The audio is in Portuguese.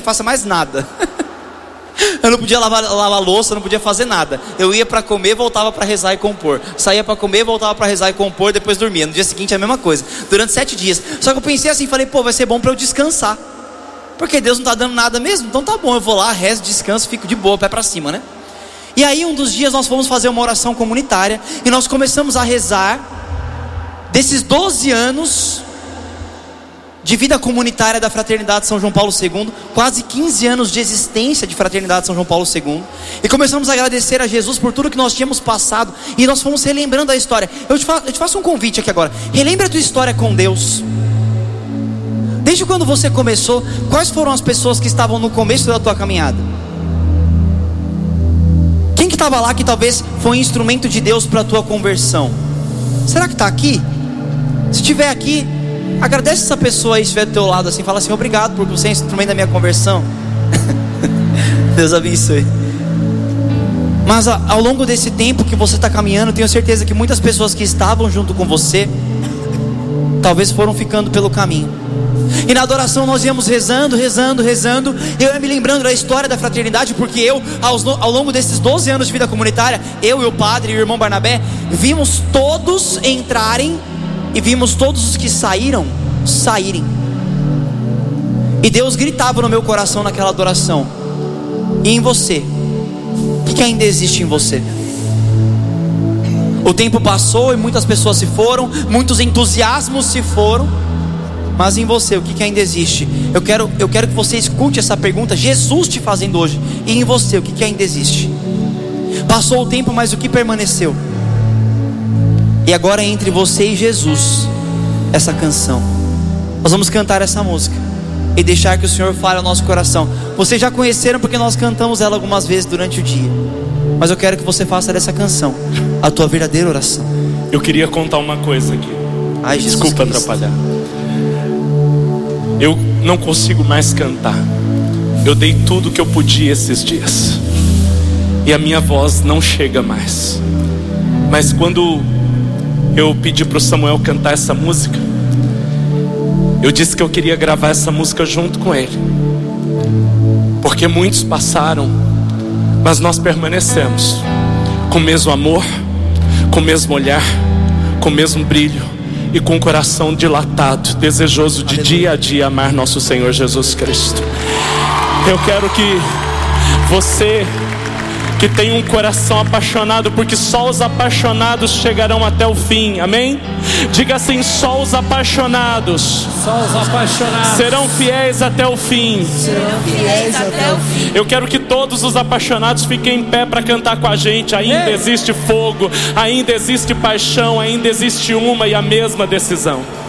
faça mais nada. Eu não podia lavar louça, não podia fazer nada. Eu ia para comer, voltava para rezar e compor. Saía para comer, voltava para rezar e compor, depois dormia. No dia seguinte a mesma coisa, durante 7 dias. Só que eu pensei assim, falei, vai ser bom para eu descansar, porque Deus não está dando nada mesmo. Então tá bom, eu vou lá, rezo, descanso, fico de boa, pé para cima, né? E aí um dos dias nós fomos fazer uma oração comunitária, e nós começamos a rezar desses 12 anos de vida comunitária da Fraternidade São João Paulo II, quase 15 anos de existência de Fraternidade São João Paulo II, e começamos a agradecer a Jesus por tudo que nós tínhamos passado, e nós fomos relembrando a história. Eu te faço um convite aqui agora, relembre a tua história com Deus. Desde quando você começou, quais foram as pessoas que estavam no começo da tua caminhada? Quem que estava lá que talvez foi instrumento de Deus para a tua conversão? Será que está aqui? Se estiver aqui, agradece essa pessoa aí, se estiver do teu lado assim, fala assim, obrigado por você ser instrumento da minha conversão. Deus abençoe. Mas ao longo desse tempo que você está caminhando, tenho certeza que muitas pessoas que estavam junto com você, talvez foram ficando pelo caminho. E na adoração nós íamos rezando, eu ia me lembrando da história da fraternidade, porque eu, ao longo desses 12 anos de vida comunitária, eu e o padre e o irmão Barnabé, vimos todos entrarem, e vimos todos os que saírem. E Deus gritava no meu coração naquela adoração: e em você? O que ainda existe em você? O tempo passou e muitas pessoas se foram, muitos entusiasmos se foram, mas em você, o que ainda existe? Eu quero que você escute essa pergunta, Jesus te fazendo hoje. E em você, o que ainda existe? Passou o tempo, mas o que permaneceu? E agora é entre você e Jesus essa canção. Nós vamos cantar essa música e deixar que o Senhor fale ao nosso coração. Vocês já conheceram porque nós cantamos ela algumas vezes durante o dia, mas eu quero que você faça dessa canção a tua verdadeira oração. Eu queria contar uma coisa aqui. Ai, Jesus Desculpa Cristo. atrapalhar. Eu não consigo mais cantar. Eu dei tudo que eu podia esses dias, e a minha voz não chega mais. Mas quando eu pedi para o Samuel cantar essa música, eu disse que eu queria gravar essa música junto com ele, porque muitos passaram, mas nós permanecemos com o mesmo amor, com o mesmo olhar, com o mesmo brilho e com o coração dilatado, desejoso de dia a dia amar nosso Senhor Jesus Cristo. Eu quero que você que tem um coração apaixonado, porque só os apaixonados chegarão até o fim, amém? Diga assim: só os apaixonados serão fiéis até o fim. Eu quero que todos os apaixonados fiquem em pé para cantar com a gente. Ainda existe fogo, ainda existe paixão, ainda existe uma e a mesma decisão.